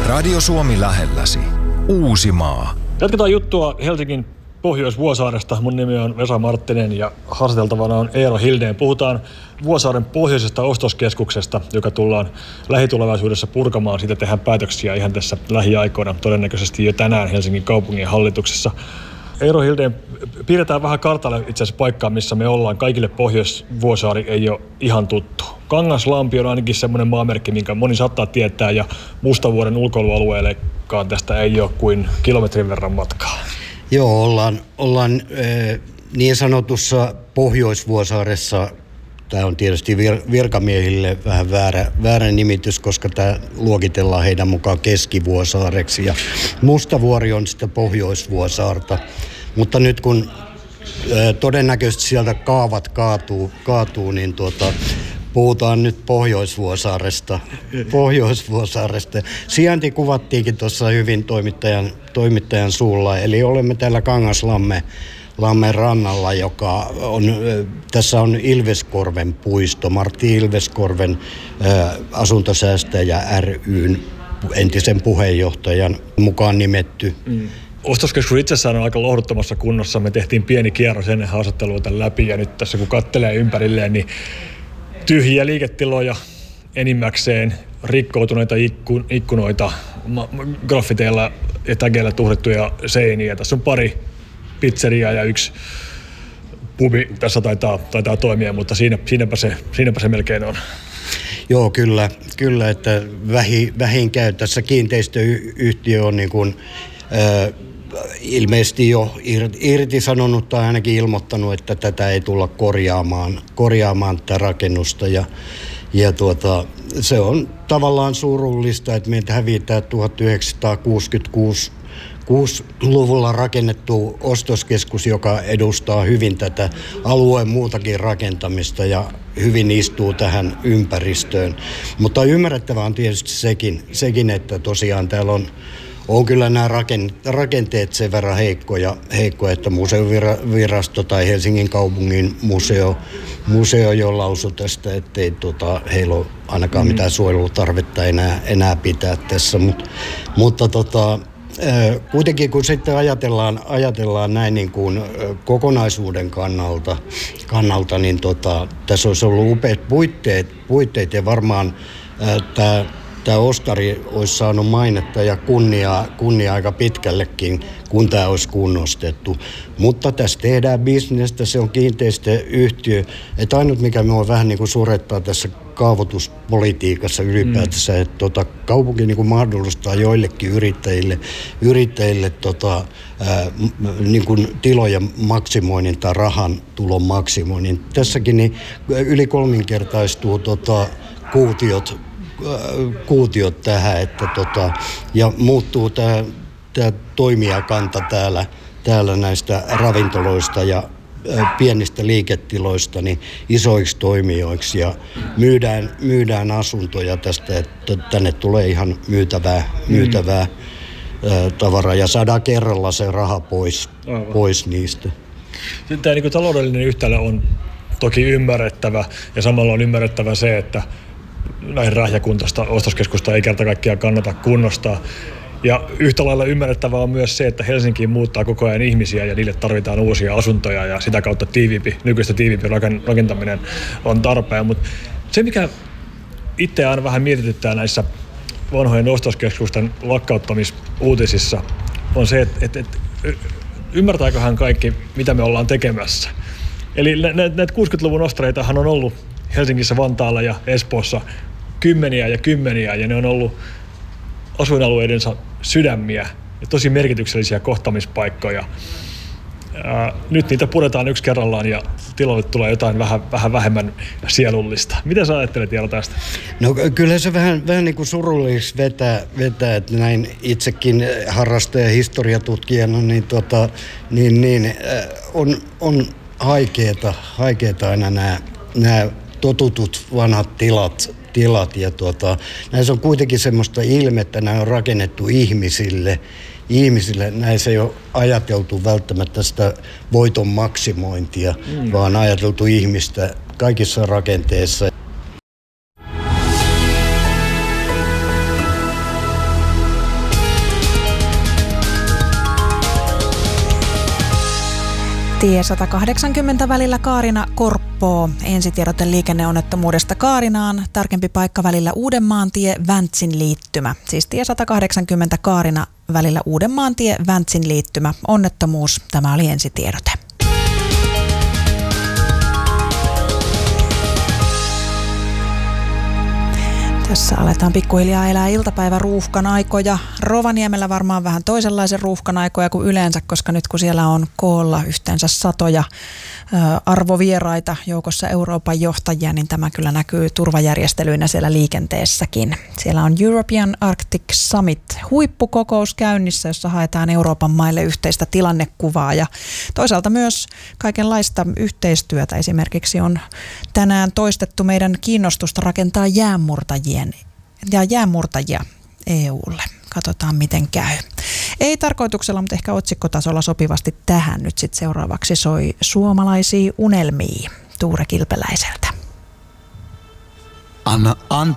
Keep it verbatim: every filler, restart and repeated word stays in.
Radio Suomi lähelläsi. Uusimaa. Jatketaan juttua Helsingin Pohjois-Vuosaaresta. Mun nimi on Vesa Marttinen ja haastateltavana on Eero Hildén. Puhutaan Vuosaaren pohjoisesta ostoskeskuksesta, joka tullaan lähitulevaisuudessa purkamaan. Siitä tehdään päätöksiä ihan tässä lähiaikoina, todennäköisesti jo tänään Helsingin kaupungin hallituksessa. Eero Hildén, piirretään vähän kartalle itse asiassa paikkaa, missä me ollaan. Kaikille Pohjois-Vuosaari ei ole ihan tuttu. Kangaslampi on ainakin semmoinen maamerkki, minkä moni saattaa tietää, ja Mustavuoren ulkoilualueellekaan tästä ei ole kuin kilometrin verran matkaa. Joo, ollaan, ollaan äh, niin sanotussa Pohjois-Vuosaaressa. Tämä on tietysti vir- virkamiehille vähän väärä, väärä nimitys, koska tämä luokitellaan heidän mukaan Keski-Vuosaareksi. Ja Mustavuori on sitä Pohjois-Vuosaarta. Mutta nyt kun äh, todennäköisesti sieltä kaavat kaatuu, kaatuu niin tuota, puhutaan nyt Pohjois-Vuosaaresta. Pohjois-Vuosaaresta. Sijainti kuvattiinkin tuossa hyvin toimittajan, toimittajan suulla. Eli olemme täällä Kangaslamme Lammen rannalla, joka on, tässä on Ilveskorven puisto, Martti Ilveskorven ä, asuntosäästäjä ry:n entisen puheenjohtajan mukaan nimetty. Mm. Ostoskeskus itsessään on aika lohduttomassa kunnossa. Me tehtiin pieni kierros ennen haastattelua tämän läpi, ja nyt tässä kun katselee ympärilleen, niin tyhjiä liiketiloja enimmäkseen, rikkoutuneita ikkun, ikkunoita, ma- graffiteilla ja tägeillä tuhdettuja seiniä. Tässä on pari pizzeria ja yksi pubi tässä taitaa, taitaa toimia, mutta siinä, siinäpä, se, siinäpä se melkein on. Joo, kyllä, kyllä että vähin, vähin käy. Tässä kiinteistöyhtiö on niin kuin, äh, ilmeisesti jo irtisanonut tai ainakin ilmoittanut, että tätä ei tulla korjaamaan, korjaamaan tätä rakennusta. Ja, ja tuota, se on tavallaan surullista, että meiltä hävitään tuhatyhdeksänsataakuusikymmentäkuusi luvulla rakennettu ostoskeskus, joka edustaa hyvin tätä alueen muutakin rakentamista ja hyvin istuu tähän ympäristöön. Mutta ymmärrettävää on tietysti sekin, sekin että tosiaan täällä on, on kyllä nämä rakenteet sen verran heikkoja, heikkoja että museovirasto tai Helsingin kaupungin museo, museo jo lausui tästä, ettei tota, heillä ole ainakaan mm. mitään suojelutarvetta enää, enää pitää tässä. Mut, mutta tota, kuitenkin kun sitten ajatellaan, ajatellaan näin niin kuin kokonaisuuden kannalta, kannalta niin tota, tässä olisi ollut upeat puitteet, puitteet ja varmaan tämä Tämä Oskari olisi saanut mainetta ja kunniaa, kunniaa aika pitkällekin, kun tämä olisi kunnostettu. Mutta tässä tehdään bisnestä, se on kiinteistöyhtiö. Että ainut mikä minua vähän niin kuin surettaa tässä kaavoituspolitiikassa ylipäätänsä, mm. että tota, kaupunki niin kuin mahdollistaa joillekin yrittäjille, yrittäjille tota, ää, niin kuin tilojen maksimoinnin tai rahan tulon maksimoinnin. Tässäkin niin yli kolminkertaistuu tota, kuutiot, kuutiot tähän, että tota, ja muuttuu tämä, tämä toimijakanta täällä, täällä näistä ravintoloista ja ä, pienistä liiketiloista niin isoiksi toimijoiksi ja myydään, myydään asuntoja tästä, että tänne tulee ihan myytävää, myytävää mm. ä, tavaraa ja saadaan kerralla se raha pois, pois niistä. Sitten tämä niin kuin taloudellinen yhtälö on toki ymmärrettävä ja samalla on ymmärrettävä se, että näihin rähjäkuntoista ostoskeskusta ei kerta kaikkiaan kannata kunnostaa. Ja yhtä lailla ymmärrettävää on myös se, että Helsinkiin muuttaa koko ajan ihmisiä ja niille tarvitaan uusia asuntoja ja sitä kautta tiiviimpi, nykyistä tiiviimpi rakentaminen on tarpeen. Mutta se, mikä itse aina vähän mietityttää näissä vanhojen ostoskeskusten lakkauttamisuutisissa, on se, että, että, että ymmärtääköhän kaikki, mitä me ollaan tekemässä. Eli näitä kuusikymmentäluvun ostareitahan on ollut Helsingissä, Vantaalla ja Espoossa kymmeniä ja kymmeniä, ja ne on ollut asuinalueidensa sydämiä ja tosi merkityksellisiä kohtaamispaikkoja. Ää, nyt niitä puretaan yksi kerrallaan ja tilalle tulee jotain vähän, vähän vähemmän sielullista. Mitä sä ajattelet, Jaro, tästä? No kyllä se vähän, vähän niin kuin surulliseksi vetää, vetää, että näin itsekin harrastaja ja historiatutkijana, niin, tota, niin, niin äh, on, on haikeeta, haikeeta aina nämä, nämä totutut vanhat tilat, tilat ja tuota, näissä on kuitenkin semmoista ilmettä, nämä on rakennettu ihmisille, ihmisille, näissä ei ole ajateltu välttämättä sitä voiton maksimointia, mm. vaan ajateltu ihmistä kaikissa rakenteissa. Tie sata kahdeksankymmentä välillä Kaarina-Korppoo. Ensitiedote liikenneonnettomuudesta Kaarinaan. Tarkempi paikka välillä Uudenmaantie Väntsin liittymä. Siis tie sata kahdeksankymmentä Kaarina välillä Uudenmaantie Väntsin liittymä. Onnettomuus. Tämä oli ensitiedote. Tässä aletaan pikkuhiljaa elää iltapäivän ruuhkan aikoja. Rovaniemellä varmaan vähän toisenlaisen ruuhkan aikoja kuin yleensä, koska nyt kun siellä on koolla yhteensä satoja ö, arvovieraita joukossa Euroopan johtajia, niin tämä kyllä näkyy turvajärjestelyinä siellä liikenteessäkin. Siellä on European Arctic Summit huippukokous käynnissä, jossa haetaan Euroopan maille yhteistä tilannekuvaa ja toisaalta myös kaikenlaista yhteistyötä. Esimerkiksi on tänään toistettu meidän kiinnostusta rakentaa jäänmurtajia ja jäänmurtajia E U:lle. Katsotaan miten käy. Ei tarkoituksella, mutta ehkä otsikkotasolla sopivasti tähän nyt sitten seuraavaksi soi Suomalaisia unelmia Tuure Kilpeläiseltä. Anna anteeksi.